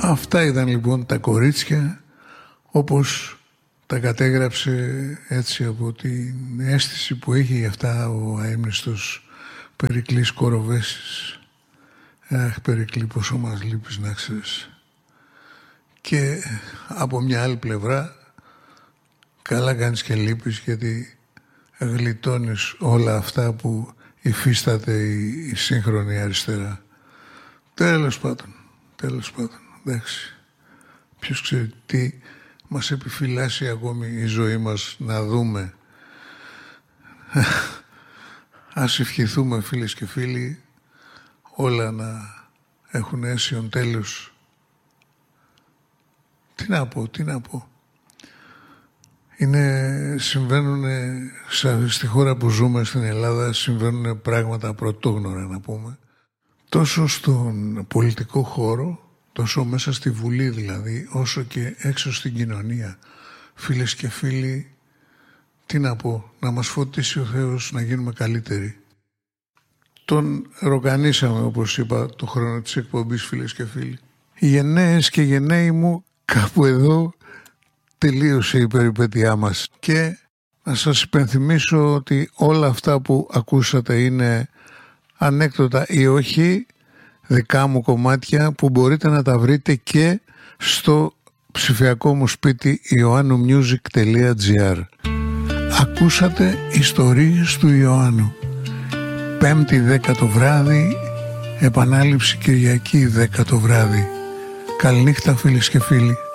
Αυτά ήταν λοιπόν τα κορίτσια, όπως τα κατέγραψε έτσι από την αίσθηση που είχε για αυτά ο αείμνηστος Περικλής Κοροβέσης. Αχ, Περικλή, πόσο μας λείπεις να ξέρεις. Και από μια άλλη πλευρά, καλά κάνεις και λείπεις, γιατί γλιτώνεις όλα αυτά που υφίσταται η σύγχρονη αριστερά. Τέλος πάντων, εντάξει. Ποιος ξέρει τι μας επιφυλάσσει ακόμη η ζωή μας να δούμε. Ας ευχηθούμε, φίλες και φίλοι, όλα να έχουν αίσιον τέλος. Τι να πω. Συμβαίνουν στη χώρα που ζούμε στην Ελλάδα, συμβαίνουν πράγματα πρωτόγνωρα, να πούμε. Τόσο στον πολιτικό χώρο, τόσο μέσα στη Βουλή δηλαδή, όσο και έξω στην κοινωνία. Φίλες και φίλοι, τι να πω, να μας φωτίσει ο Θεός να γίνουμε καλύτεροι. Τον ροκανίσαμε, όπως είπα, το χρόνο της εκπομπής, φίλες και φίλοι. Οι γενναίες και γενναίοι μου, κάπου εδώ τελείωσε η περιπέτειά μας. Και να σας υπενθυμίσω ότι όλα αυτά που ακούσατε είναι ανέκδοτα ή όχι δικά μου κομμάτια που μπορείτε να τα βρείτε και στο ψηφιακό μου σπίτι ioannomusic.gr. Ακούσατε ιστορίες του Ιωάννου. 5η 10 το βράδυ, επανάληψη Κυριακή 10 το βράδυ. Καληνύχτα, φίλες και φίλοι.